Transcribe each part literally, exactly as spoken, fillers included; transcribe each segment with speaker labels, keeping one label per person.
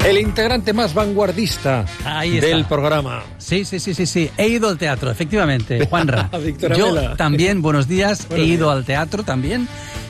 Speaker 1: El integrante más vanguardista del programa.
Speaker 2: Sí, sí, sí, sí, sí. He ido al teatro, efectivamente, Juanra.
Speaker 1: Víctor
Speaker 2: Yo
Speaker 1: Amela.
Speaker 2: también, buenos días,
Speaker 1: Buenos
Speaker 2: he ido
Speaker 1: días.
Speaker 2: al teatro también.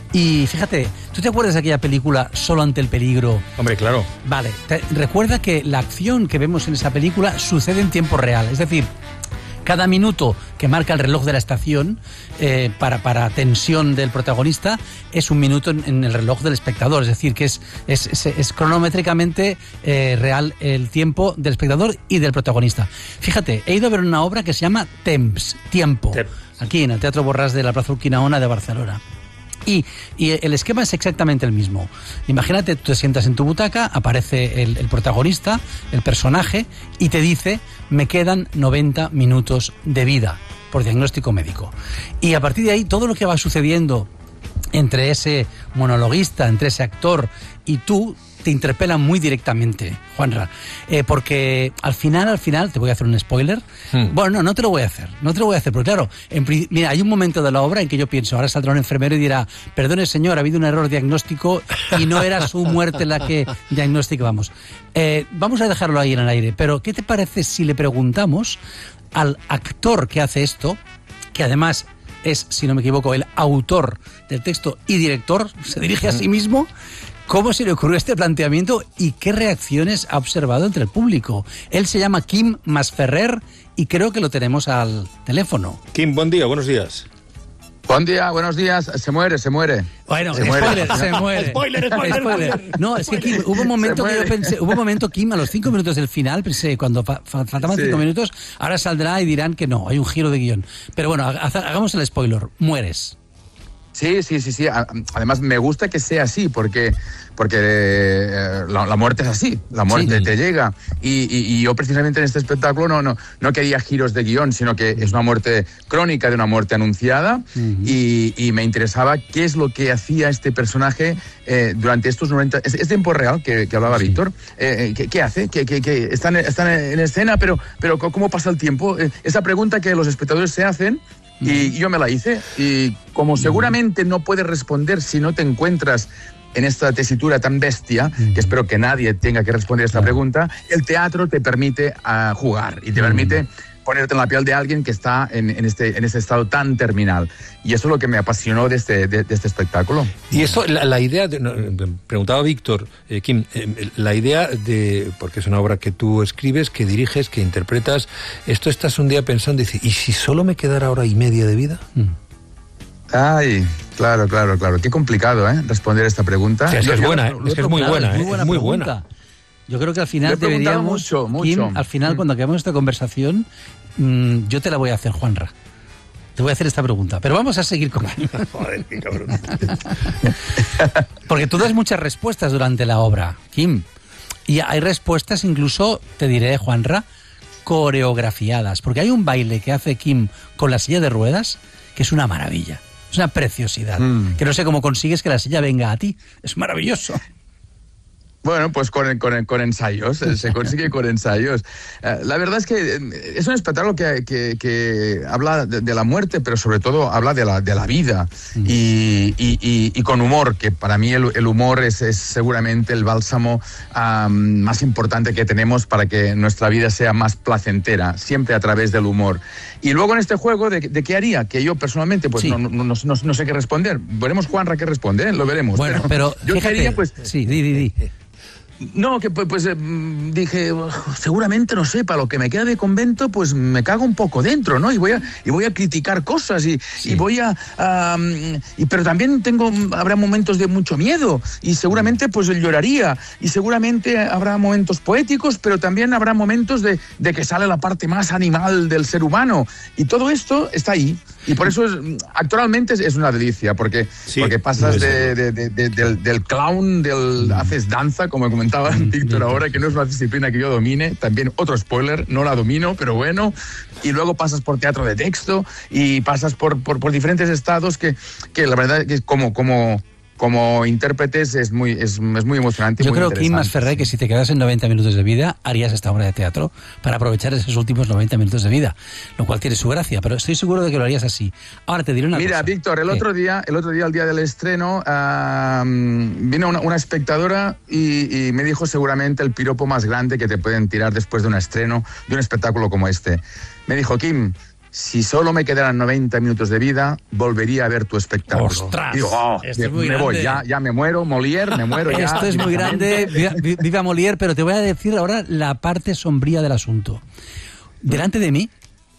Speaker 2: Y fíjate, ¿tú te acuerdas de aquella película Solo ante el peligro?
Speaker 1: Hombre, claro.
Speaker 2: Vale, te- recuerda que la acción que vemos en esa película sucede en tiempo real. Es decir, cada minuto que marca el reloj de la estación eh, para, para tensión del protagonista es un minuto en, en el reloj del espectador. Es decir, que es, es, es, es cronométricamente eh, real el tiempo del espectador y del protagonista. Fíjate, he ido a ver una obra que se llama Temps, Tiempo,
Speaker 1: Temps.
Speaker 2: aquí en el Teatro Borràs de la Plaza Urquinaona de Barcelona. Y, y el esquema es exactamente el mismo. Imagínate, tú te sientas en tu butaca, aparece el, el protagonista, el personaje, y te dice, me quedan noventa minutos de vida por diagnóstico médico. Y a partir de ahí, todo lo que va sucediendo entre ese monologuista, entre ese actor y tú, te interpelan muy directamente, Juanra. Eh, porque al final, al final, te voy a hacer un spoiler.
Speaker 1: Hmm.
Speaker 2: Bueno, no, no te lo voy a hacer. No te lo voy a hacer, porque claro, en, pri- mira, hay un momento de la obra en que yo pienso, ahora saldrá un enfermero y dirá, perdone señor, ha habido un error diagnóstico y no era su muerte la que diagnosticábamos. Eh, vamos a dejarlo ahí en el aire, pero ¿qué te parece si le preguntamos al actor que hace esto, que además es, si no me equivoco, el autor del texto y director, se dirige a sí mismo, cómo se le ocurrió este planteamiento y qué reacciones ha observado entre el público? Él se llama Quim Masferrer y creo que lo tenemos al teléfono.
Speaker 1: Kim, buen día, buenos días.
Speaker 3: Buen día, buenos días. Se muere, se muere.
Speaker 2: Bueno,
Speaker 3: Se muere.
Speaker 2: spoiler, se muere.
Speaker 1: Spoiler, spoiler.
Speaker 2: No, es que Kim, hubo un momento
Speaker 3: Se
Speaker 2: que yo
Speaker 3: muere.
Speaker 2: pensé, hubo un momento, Kim, a los cinco minutos del final, pensé, cuando fa- fa- faltaban
Speaker 3: Sí.
Speaker 2: cinco minutos, ahora saldrá y dirán que no, hay un giro de guión. Pero bueno, ha- hagamos el spoiler, mueres.
Speaker 3: Sí, sí, sí, sí. A- Además, me gusta que sea así, porque, porque eh, la, la muerte es así. La muerte
Speaker 2: Sí.
Speaker 3: te llega. Y, y- y yo, precisamente, en este espectáculo no, no, no quería giros de guión, sino que es una muerte crónica de una muerte anunciada.
Speaker 2: Ujú.
Speaker 3: y, y me interesaba qué es lo que hacía este personaje eh, durante estos noventa... Es, es tiempo real que, que hablaba
Speaker 2: Sí.
Speaker 3: Víctor. Eh, eh, ¿qué, qué hace? ¿Qué, qué, qué? Están, están en escena, pero, pero ¿cómo pasa el tiempo? Eh, esa pregunta que los espectadores se hacen. Y yo me la hice, y como seguramente no puedes responder si no te encuentras en esta tesitura tan bestia, que espero que nadie tenga que responder a esta
Speaker 2: Claro.
Speaker 3: pregunta, el teatro te permite ah, jugar y te permite ponerte en la piel de alguien que está en, en este, en este estado tan terminal. Y eso es lo que me apasionó de este, de, de este espectáculo.
Speaker 1: Y eso, la, la idea, de, no, preguntaba Víctor, eh, Kim, eh, la idea de, porque es una obra que tú escribes, que diriges, que interpretas, esto estás un día pensando y dices, ¿y si solo me quedara hora y media de vida?
Speaker 2: Mm.
Speaker 3: Ay, claro, claro, claro. Qué complicado, ¿eh? Responder esta pregunta.
Speaker 1: Sí, es que es
Speaker 3: Yo-
Speaker 1: buena,
Speaker 3: yo-
Speaker 1: ¿eh? Es que es muy
Speaker 2: Claro,
Speaker 1: buena,
Speaker 2: es
Speaker 1: ¿eh?
Speaker 2: muy buena
Speaker 1: Es muy
Speaker 2: pregunta.
Speaker 1: buena.
Speaker 2: Yo creo que al
Speaker 3: Lo
Speaker 2: final
Speaker 3: he preguntado
Speaker 2: deberíamos,
Speaker 3: mucho, mucho.
Speaker 2: Kim, al final
Speaker 3: Mm.
Speaker 2: cuando acabemos esta conversación, mmm, yo te la voy a hacer, Juanra. Te voy a hacer esta pregunta, pero vamos a seguir con
Speaker 1: Joder, qué cabrón.
Speaker 2: porque tú das muchas respuestas durante la obra, Kim. Y hay respuestas incluso, te diré, Juanra, coreografiadas. Porque hay un baile que hace Kim con la silla de ruedas que es una maravilla. Es una preciosidad.
Speaker 3: Mm.
Speaker 2: Que no sé cómo consigues que la silla venga a ti. Es maravilloso.
Speaker 3: Bueno, pues con, con, con ensayos, eh, se consigue con ensayos. Eh, la verdad es que eh, es un espectáculo que, que, que habla de, de la muerte, pero sobre todo habla de la, de la vida y, y, y, y con humor, que para mí el, el humor es, es seguramente el bálsamo um, más importante que tenemos para que nuestra vida sea más placentera, siempre a través del humor. Y luego en este juego, ¿de, de qué haría? Que yo personalmente pues
Speaker 2: Sí.
Speaker 3: no, no, no, no, no sé qué responder. Veremos Juanra qué responde, ¿eh? Lo veremos.
Speaker 2: Bueno, pero
Speaker 3: yo
Speaker 2: fíjate,
Speaker 3: quería pues...
Speaker 2: sí, di, di, di.
Speaker 3: No, que pues, pues, eh, mm, dije, "Uf, seguramente, no sé, para lo que me queda de convento, pues me cago un poco dentro, ¿no? Y voy a, y voy a criticar cosas y,
Speaker 2: Sí.
Speaker 3: y voy a... a, mm, y, pero también tengo, habrá momentos de mucho miedo y seguramente pues lloraría y seguramente habrá momentos poéticos, pero también habrá momentos de, de que sale la parte más animal del ser humano. Y todo esto está ahí. Y por eso es, actualmente es, es una delicia, porque,
Speaker 1: Sí,
Speaker 3: porque pasas
Speaker 1: desde
Speaker 3: de, de- de- de- del, del clown, del haces danza, como comentaba Víctor ahora, que no es una disciplina que yo domine, también otro spoiler, no la domino, pero bueno, y luego pasas por teatro de texto y pasas por, por, por diferentes estados que, que la verdad que es como, como, como intérpretes es muy, es, es muy emocionante.
Speaker 2: Yo
Speaker 3: muy
Speaker 2: creo, Quim Masferrer,
Speaker 3: sí.
Speaker 2: que si te quedas en noventa minutos de vida, harías esta obra de teatro para aprovechar esos últimos noventa minutos de vida, lo cual tiene su gracia, pero estoy seguro de que lo harías así. Ahora te diré una
Speaker 3: Mira,
Speaker 2: cosa.
Speaker 3: Mira, Víctor, el
Speaker 2: ¿Qué?
Speaker 3: otro día, el otro día, el día del estreno, uh, vino una, una espectadora y, y me dijo seguramente el piropo más grande que te pueden tirar después de un estreno, de un espectáculo como este. Me dijo, Quim, si solo me quedaran noventa minutos de vida, volvería a ver tu espectáculo.
Speaker 2: ¡Ostras!
Speaker 3: Digo, oh,
Speaker 2: Esto es muy
Speaker 3: me
Speaker 2: grande.
Speaker 3: voy, ya, ya me muero, Molière, me muero ya.
Speaker 2: Esto es muy grande, viva, viva Molière, pero te voy a decir ahora la parte sombría del asunto. Delante de mí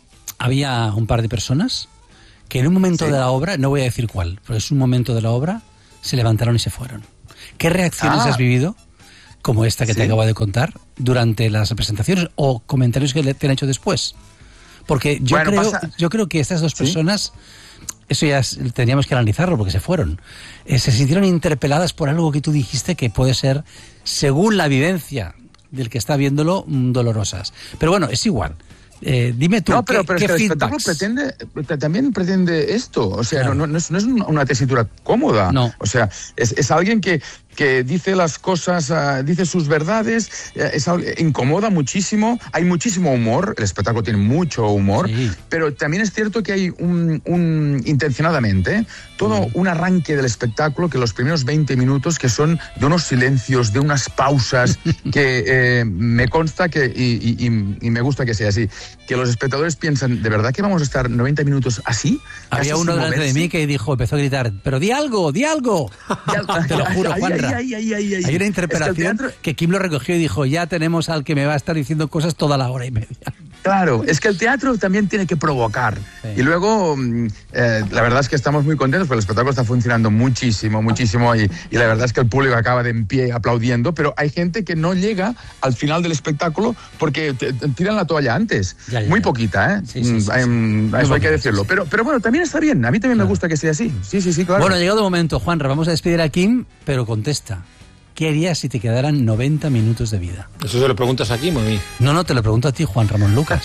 Speaker 2: había un par de personas que en un momento
Speaker 3: ¿Sí?
Speaker 2: de la obra, no voy a decir cuál, pero es un momento de la obra, se levantaron y se fueron. ¿Qué reacciones
Speaker 3: Ah.
Speaker 2: has vivido, como esta que
Speaker 3: ¿Sí?
Speaker 2: te acabo de contar, durante las representaciones o comentarios que te han hecho después? Porque yo,
Speaker 3: Bueno,
Speaker 2: creo,
Speaker 3: pasa-
Speaker 2: yo creo que estas dos
Speaker 3: ¿Sí?
Speaker 2: personas, eso ya es- teníamos que analizarlo porque se fueron, eh, se sintieron interpeladas por algo que tú dijiste que puede ser, según la vivencia del que está viéndolo, mm, dolorosas. Pero bueno, es igual. Eh, dime tú,
Speaker 3: No, pero,
Speaker 2: ¿qué,
Speaker 3: pero es
Speaker 2: qué
Speaker 3: que el espectáculo
Speaker 2: feedbacks?
Speaker 3: pretende, también pretende esto. O sea,
Speaker 2: Claro.
Speaker 3: no, no, es, no es una tesitura cómoda.
Speaker 2: No.
Speaker 3: O sea, es, es alguien que, que dice las cosas, uh, dice sus verdades, uh, es, incomoda muchísimo. Hay muchísimo humor, el espectáculo tiene mucho humor,
Speaker 2: Sí.
Speaker 3: pero también es cierto que hay un, un intencionadamente, ¿eh? todo mm. un arranque del espectáculo, que los primeros veinte minutos, que son de unos silencios, de unas pausas, que eh, me consta que, y, y, y me gusta que sea así, que los espectadores piensan, ¿de verdad que vamos a estar noventa minutos así?
Speaker 2: Había uno delante de mí que dijo, empezó a gritar, pero di algo, di algo. Te lo juro, Juanra.
Speaker 3: Ay, ay, ay, ay,
Speaker 2: Hay una interpelación
Speaker 3: es que, el teatro...
Speaker 2: que Quim lo recogió y dijo, ya tenemos al que me va a estar diciendo cosas toda la hora y media.
Speaker 3: Claro, es que el teatro también tiene que provocar. Sí. Y luego, eh, la verdad es que estamos muy contentos porque el espectáculo está funcionando muchísimo, muchísimo y, y la verdad es que el público acaba de en pie aplaudiendo, pero hay gente que no llega al final del espectáculo porque te, te tiran la toalla antes. Ya, ya, muy ya. poquita, ¿eh? Sí, sí, sí, um, sí. Eso hay que decirlo. Sí. Pero, pero bueno, también está bien. A mí también claro. me gusta que sea así. Sí, sí, sí, claro.
Speaker 2: Bueno, ha llegado el momento, Juanra. Vamos a despedir a Quim, pero contesta. ¿Qué harías si te quedaran noventa minutos de vida?
Speaker 1: ¿Eso se lo preguntas a Quim o a mí?
Speaker 2: No, no, te lo pregunto a ti, Juan Ramón Lucas.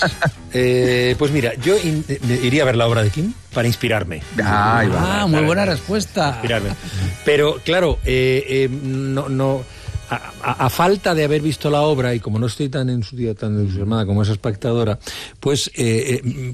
Speaker 1: eh, pues mira, yo in, iría a ver la obra de Quim para inspirarme.
Speaker 2: Ah, ah muy buena respuesta.
Speaker 1: Inspirarme. Pero, claro, eh, eh, no... no A, a, a falta de haber visto la obra, y como no estoy tan en su día tan entusiasmada como esa espectadora, pues eh, eh,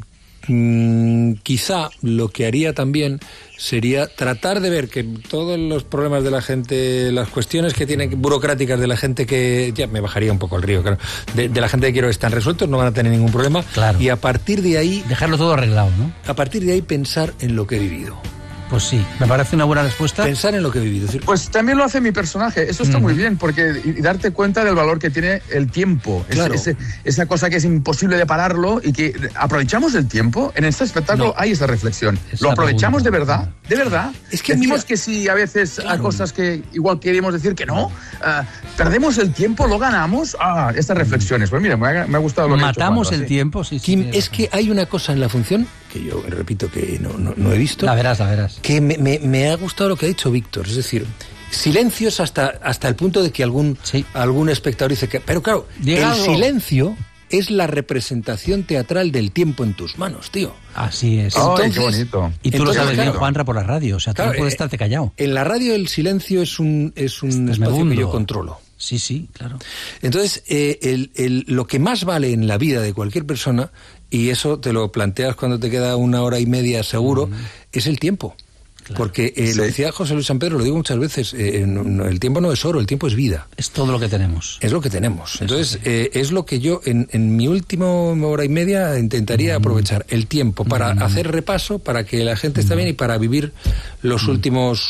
Speaker 1: mm, quizá lo que haría también sería tratar de ver que todos los problemas de la gente, las cuestiones que tienen burocráticas de la gente que, ya me bajaría un poco el río, claro, de, de la gente que quiero están resueltos, no van a tener ningún problema,
Speaker 2: claro.
Speaker 1: Y a partir de ahí...
Speaker 2: dejarlo todo arreglado, ¿no?
Speaker 1: A partir de ahí pensar en lo que he vivido.
Speaker 2: Pues sí, me parece una buena respuesta.
Speaker 1: Pensar en lo que he vivido.
Speaker 3: Pues también lo hace mi personaje. Eso está mm. muy bien, porque y darte cuenta del valor que tiene el tiempo.
Speaker 1: Claro.
Speaker 3: Ese, ese, esa cosa que es imposible de pararlo y que aprovechamos el tiempo. En este espectáculo no. hay esa reflexión. Es ¿Lo aprovechamos pregunta. de verdad? ¿De verdad?
Speaker 1: Es que
Speaker 3: decimos
Speaker 1: mira,
Speaker 3: que sí, a veces
Speaker 1: claro.
Speaker 3: hay cosas que igual queríamos decir que no. Uh, ¿Perdemos el tiempo? ¿Lo ganamos? Ah, estas reflexiones. Pues mira, me ha, me ha gustado lo que
Speaker 2: Matamos
Speaker 3: he hecho,
Speaker 2: el
Speaker 3: sí.
Speaker 2: tiempo, sí, sí.
Speaker 1: Kim,
Speaker 2: sí,
Speaker 1: es que hay una cosa en la función que yo repito que no, no, no he visto.
Speaker 2: La verás, la verás.
Speaker 1: Que me, me, me ha gustado lo que ha dicho Víctor. Es decir, silencios hasta, hasta el punto de que algún, sí. algún espectador dice que... Pero claro, Llegado. el silencio es la representación teatral del tiempo en tus manos, tío.
Speaker 2: Así es.
Speaker 3: Entonces, ¡ay, qué bonito!
Speaker 2: Y tú entonces, lo sabes claro, bien, Juanra, por la radio. O sea, tú claro, no puedes estarte callado.
Speaker 1: En la radio el silencio es un, es un espacio que yo controlo.
Speaker 2: Sí, sí, claro.
Speaker 1: Entonces, eh, el, el, lo que más vale en la vida de cualquier persona, y eso te lo planteas cuando te queda una hora y media seguro, mm. es el tiempo. Claro. Porque eh, sí. lo decía José Luis San Pedro, lo digo muchas veces, eh, no, no, el tiempo no es oro, el tiempo es vida.
Speaker 2: Es todo lo que tenemos.
Speaker 1: Es lo que tenemos. Entonces, eh, es lo que yo en, en mi última hora y media intentaría mm. aprovechar, el tiempo para mm. hacer repaso, para que la gente esté mm. bien y para vivir los mm. últimos...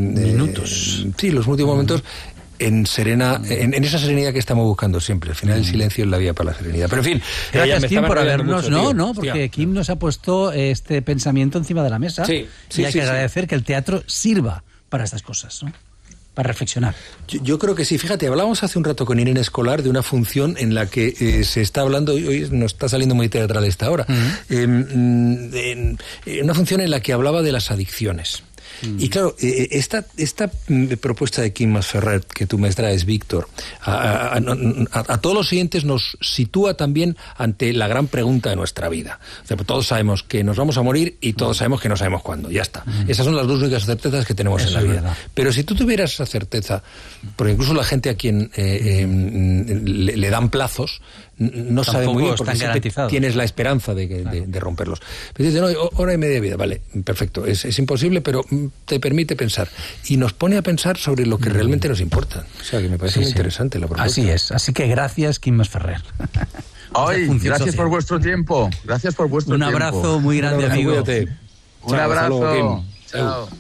Speaker 2: minutos.
Speaker 1: Eh, sí, los últimos mm. momentos... En serena, en, en esa serenidad que estamos buscando siempre. Al final el silencio es la vía para la serenidad. Pero en fin,
Speaker 2: gracias Kim por habernos, mucho, no, no, porque Hostia. Kim nos ha puesto este pensamiento encima de la mesa.
Speaker 1: Sí, sí,
Speaker 2: y hay
Speaker 1: sí,
Speaker 2: que
Speaker 1: sí.
Speaker 2: agradecer que el teatro sirva para estas cosas, ¿no? Para reflexionar.
Speaker 1: Yo, yo creo que sí. Fíjate, hablábamos hace un rato con Irene Escolar de una función en la que eh, se está hablando, hoy nos está saliendo muy teatral esta hora, uh-huh. eh, en, en una función en la que hablaba de las adicciones. Mm. Y claro, eh, esta, esta propuesta de Quim Masferrer que tú me traes, Víctor, a, a, a, a, a todos los siguientes nos sitúa también ante la gran pregunta de nuestra vida. O sea, todos sabemos que nos vamos a morir y todos sabemos que no sabemos cuándo. Ya está. Mm. Esas son las dos únicas certezas que tenemos Eso en la vida. Verdad. Pero si tú tuvieras esa certeza, porque incluso la gente a quien eh, eh, le, le dan plazos, no sabe muy bien porque tienes la esperanza de, que, claro. de, de romperlos. Pero dices, no, hora y media de vida, vale, perfecto, es, es imposible, pero te permite pensar. Y nos pone a pensar sobre lo que mm. realmente nos importa. O sea, que me parece sí, muy sí. interesante la propuesta.
Speaker 2: Así es, así que gracias, Quim Masferrer.
Speaker 3: Ay, gracias social. por vuestro tiempo. Gracias por vuestro
Speaker 2: Un
Speaker 3: tiempo.
Speaker 2: Un abrazo muy grande,
Speaker 1: Un abrazo,
Speaker 2: amigo.
Speaker 1: Cuídate.
Speaker 3: Un Chao, abrazo.
Speaker 1: Luego,
Speaker 3: Chao.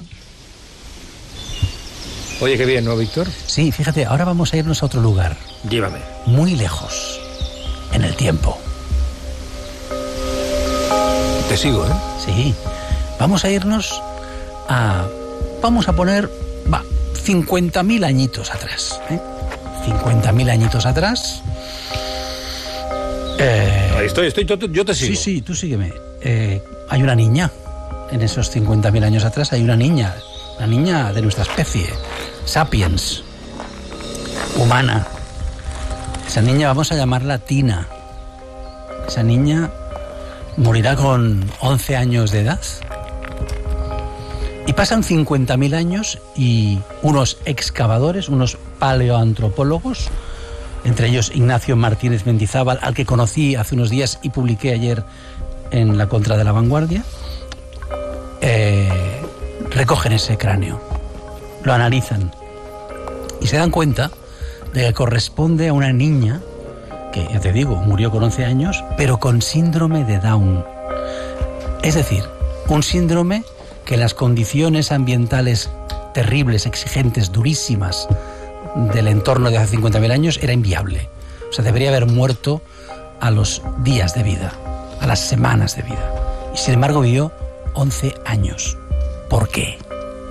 Speaker 1: Oye, qué bien, ¿no, Víctor?
Speaker 2: Sí, fíjate, ahora vamos a irnos a otro lugar.
Speaker 1: Llévame.
Speaker 2: Muy lejos. En el tiempo.
Speaker 1: Te sigo, ¿eh?
Speaker 2: Sí. Vamos a irnos a... Vamos a poner... Va, cincuenta mil añitos atrás. ¿eh? cincuenta mil añitos atrás.
Speaker 1: Eh, Ahí estoy, estoy, yo, yo te sigo.
Speaker 2: Sí, sí, tú sígueme. Eh, hay una niña. En esos cincuenta mil años atrás hay una niña. Una niña de nuestra especie. Sapiens. Humana. Esa niña vamos a llamarla Tina. Esa niña morirá con once años de edad. Y pasan cincuenta mil años y unos excavadores, unos paleoantropólogos, entre ellos Ignacio Martínez Mendizábal, al que conocí hace unos días y publiqué ayer en La Contra de la Vanguardia, eh, recogen ese cráneo, lo analizan y se dan cuenta de que corresponde a una niña que, ya te digo, murió con once años, pero con síndrome de Down. Es decir, un síndrome que en las condiciones ambientales terribles, exigentes, durísimas del entorno de hace cincuenta mil años era inviable. O sea, debería haber muerto a los días de vida, a las semanas de vida. Y sin embargo vivió once años. ¿Por qué?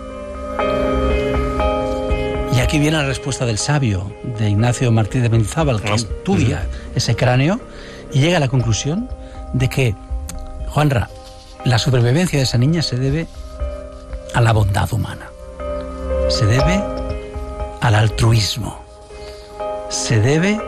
Speaker 2: Y aquí viene la respuesta del sabio, de Ignacio Martínez Mendizábal, que estudia ese cráneo y llega a la conclusión de que, Juanra, la supervivencia de esa niña se debe a la bondad humana, se debe al altruismo, se debe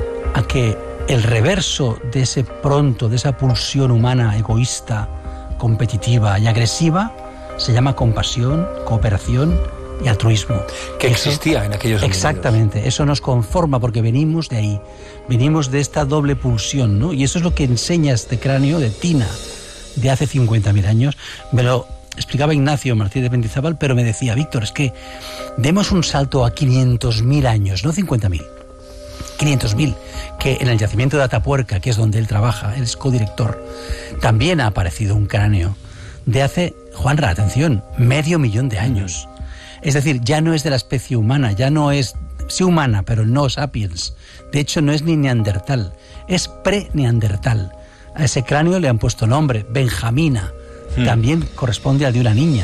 Speaker 2: a que el reverso de ese pronto, de esa pulsión humana egoísta, competitiva y agresiva, se llama compasión, cooperación y altruismo.
Speaker 1: Que eso existía en aquellos momentos.
Speaker 2: Exactamente, eso nos conforma porque venimos de ahí, venimos de esta doble pulsión, ¿no? Y eso es lo que enseña este cráneo de Tina, de hace cincuenta mil años. Me lo explicaba Ignacio Martínez Mendizábal, pero me decía, Víctor, es que demos un salto a quinientos mil años, no cincuenta mil, quinientos mil, que en el yacimiento de Atapuerca, que es donde él trabaja, él es codirector, también ha aparecido un cráneo de hace, Juanra, atención, medio millón de años. Es decir, ya no es de la especie humana, ya no es, sí humana, pero no sapiens. De hecho, no es ni neandertal, es pre-neandertal. A ese cráneo le han puesto nombre, Benjamina. Hmm. También corresponde al de una niña.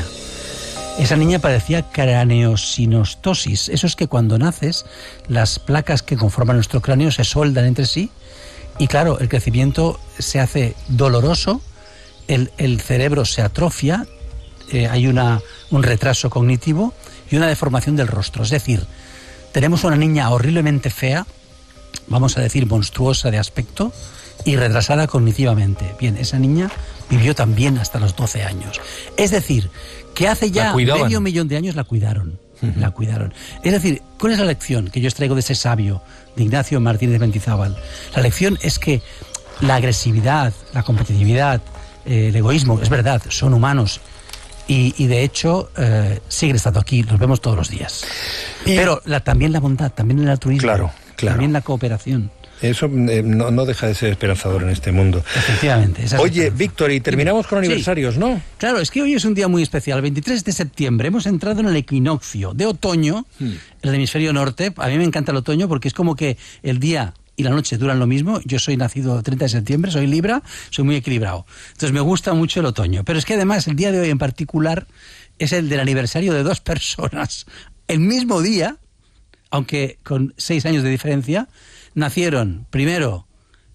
Speaker 2: Esa niña padecía craneosinostosis. Eso es que cuando naces, las placas que conforman nuestro cráneo se soldan entre sí y, claro, el crecimiento se hace doloroso, el, el cerebro se atrofia, eh, hay una, un retraso cognitivo y una deformación del rostro. Es decir, tenemos una niña horriblemente fea, vamos a decir monstruosa de aspecto y retrasada cognitivamente. Bien, esa niña vivió también hasta los doce años. Es decir, que hace ya medio millón de años la cuidaron. Uh-huh. La cuidaron. Es decir, ¿cuál es la lección que yo extraigo de ese sabio, de Ignacio Martínez Mendizábal? La lección es que la agresividad, la competitividad, eh, el egoísmo, es verdad, son humanos. Y, y de hecho, eh, siguen estando aquí, los vemos todos los días. Bien. Pero la, también la bondad, también el altruismo,
Speaker 1: claro, claro.
Speaker 2: También la cooperación.
Speaker 1: Eso eh, no, no deja de ser esperanzador en este mundo.
Speaker 2: Efectivamente. Esa es
Speaker 1: Oye, Víctor, y terminamos con aniversarios, sí. ¿No?
Speaker 2: Claro, es que hoy es un día muy especial. El veintitrés de septiembre hemos entrado en el equinoccio de otoño, hmm. en el hemisferio norte. A mí me encanta el otoño porque es como que el día y la noche duran lo mismo. Yo soy nacido el treinta de septiembre, soy Libra, soy muy equilibrado. Entonces me gusta mucho el otoño. Pero es que además el día de hoy en particular es el del aniversario de dos personas. El mismo día, aunque con seis años de diferencia, nacieron primero,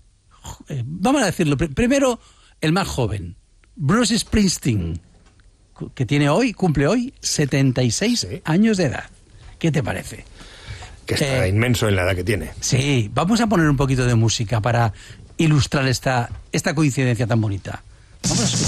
Speaker 2: eh, vamos a decirlo, pr- primero el más joven, Bruce Springsteen, que tiene hoy, cumple hoy setenta y seis
Speaker 1: Sí.
Speaker 2: años de edad. ¿Qué te parece?
Speaker 1: Que está
Speaker 2: Eh,
Speaker 1: inmenso en la edad que tiene.
Speaker 2: Sí, vamos a poner un poquito de música para ilustrar esta, esta coincidencia tan bonita. Vamos a escuchar.